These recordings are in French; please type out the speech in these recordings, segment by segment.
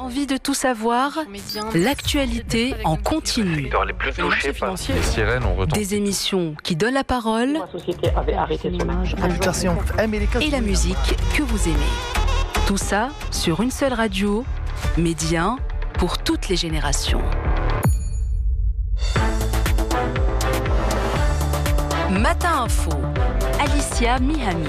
Envie de tout savoir? L'actualité en continu. Les plus touchés par les sirènes ont retenti. Des émissions qui donnent la parole La société avait arrêté son image. et la musique que vous aimez. Tout ça sur une seule radio, Média pour toutes les générations. Matin Info, Alicia Mihami.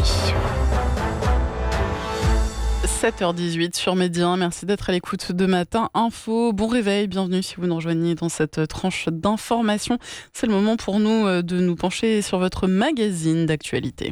7h18 sur Média. Merci d'être à l'écoute de Matin Info. Bon réveil, bienvenue si vous nous rejoignez dans cette tranche d'information. C'est le moment pour nous de nous pencher sur votre magazine d'actualité.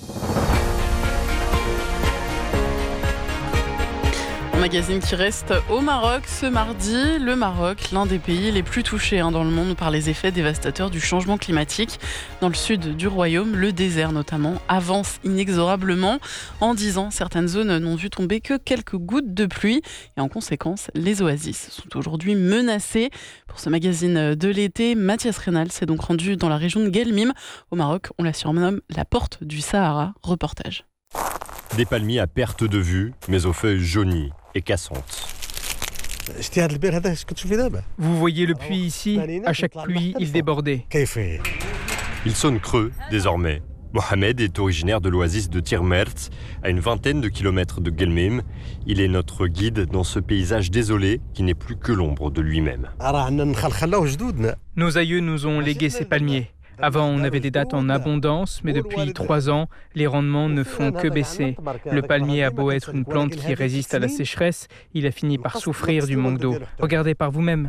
Un magazine qui reste au Maroc ce mardi. Le Maroc, l'un des pays les plus touchés dans le monde par les effets dévastateurs du changement climatique. Dans le sud du royaume, le désert notamment avance inexorablement. En 10 ans, certaines zones n'ont vu tomber que quelques gouttes de pluie. Et en conséquence, les oasis sont aujourd'hui menacées. Pour ce magazine de l'été, Mathias Reynal s'est donc rendu dans la région de Guelmim. Au Maroc, on la surnomme la porte du Sahara. Reportage. Des palmiers à perte de vue, mais aux feuilles jaunies et cassantes. Vous voyez le puits ici, à chaque pluie, il débordait. Il sonne creux, désormais. Mohamed est originaire de l'oasis de Tirmert, à une vingtaine de kilomètres de Guelmim. Il est notre guide dans ce paysage désolé qui n'est plus que l'ombre de lui-même. Nos aïeux nous ont légué ces palmiers. Avant, on avait des dattes en abondance, mais depuis 3 ans, les rendements ne font que baisser. Le palmier a beau être une plante qui résiste à la sécheresse, il a fini par souffrir du manque d'eau. Regardez par vous-même.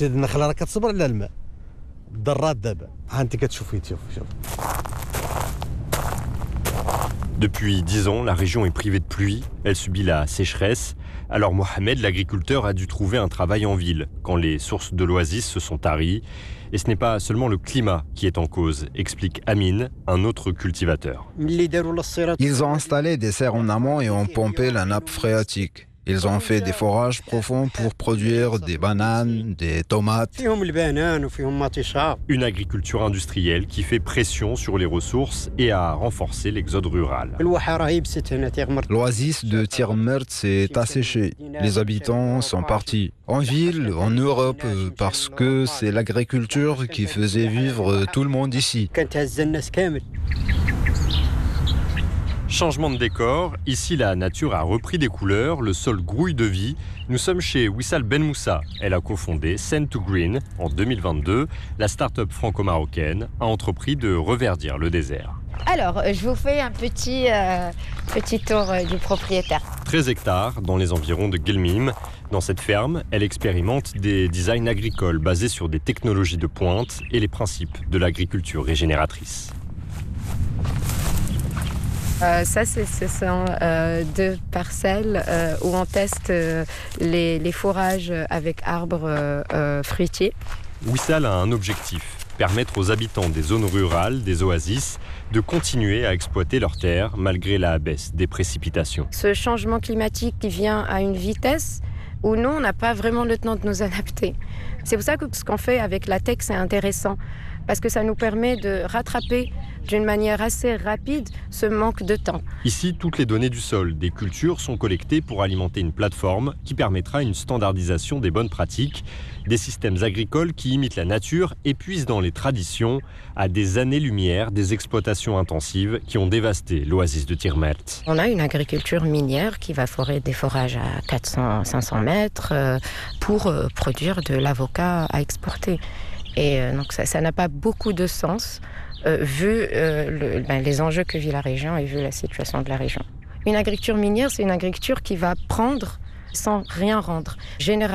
Depuis 10 ans, la région est privée de pluie, elle subit la sécheresse. Alors Mohamed, l'agriculteur, a dû trouver un travail en ville quand les sources de l'oasis se sont taries. Et ce n'est pas seulement le climat qui est en cause, explique Amin, un autre cultivateur. Ils ont installé des serres en amont et ont pompé la nappe phréatique. Ils ont fait des forages profonds pour produire des bananes, des tomates. Une agriculture industrielle qui fait pression sur les ressources et a renforcé l'exode rural. L'oasis de Tirmert s'est asséchée. Les habitants sont partis. En ville, en Europe, parce que c'est l'agriculture qui faisait vivre tout le monde ici. Changement de décor, ici la nature a repris des couleurs, le sol grouille de vie. Nous sommes chez Wissal Ben Moussa. Elle a cofondé Send2Green en 2022. La start-up franco-marocaine a entrepris de reverdir le désert. Alors, je vous fais un petit tour du propriétaire. 13 hectares dans les environs de Guelmim. Dans cette ferme, elle expérimente des designs agricoles basés sur des technologies de pointe et les principes de l'agriculture régénératrice. Ça, ce sont 2 parcelles où on teste les fourrages avec arbres fruitiers. Wissal a un objectif, permettre aux habitants des zones rurales, des oasis, de continuer à exploiter leurs terres malgré la baisse des précipitations. Ce changement climatique qui vient à une vitesse où nous, on n'a pas vraiment le temps de nous adapter. C'est pour ça que ce qu'on fait avec la tech, c'est intéressant, parce que ça nous permet de rattraper d'une manière assez rapide ce manque de temps. Ici, toutes les données du sol, des cultures sont collectées pour alimenter une plateforme qui permettra une standardisation des bonnes pratiques, des systèmes agricoles qui imitent la nature et puisent dans les traditions à des années-lumière des exploitations intensives qui ont dévasté l'oasis de Tirmert. On a une agriculture minière qui va forer des forages à 400-500 mètres pour produire de l'avocat à exporter. Et donc ça n'a pas beaucoup de sens vu les enjeux que vit la région et vu la situation de la région. Une agriculture minière, c'est une agriculture qui va prendre sans rien rendre. Généralement,